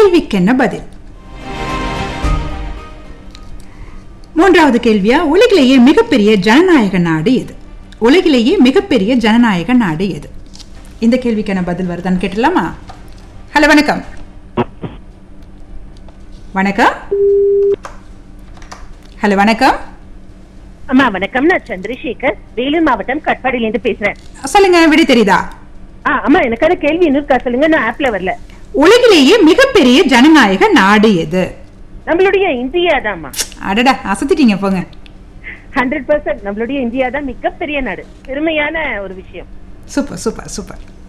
கேள்விக்கென்ன பதில்? மூன்றாவது கேள்வியா, உலகிலேயே மிகப்பெரிய ஜனநாயக நாடு எது? உலகிலேயே மிகப்பெரிய ஜனநாயக நாடு எது? இந்த கேள்விக்கான பதில் வருதான்னு கேட்டலாமா? ஹலோ, வணக்கம். வணக்கம். ஹலோ, வணக்கம். அம்மா வணக்கம். நான் சந்திரசேகர், வேலூர் மாவட்டம் கட்பாடியிலிருந்து பேசுறேன். சொல்லுங்க, விடை தெரியுதா? அம்மா எனக்கான கேள்வி இன்னொரு சொல்லுங்க, நான் ஆப்ல வரல. உலகிலேயே மிகப்பெரிய ஜனநாயக நாடு எது? நம்மளுடைய இந்தியா தான். அடடா, அசத்திட்டீங்க போங்க. 100% நம்மளுடைய இந்தியா தான் மிகப்பெரிய நாடு. பெருமையான ஒரு விஷயம். Super super super.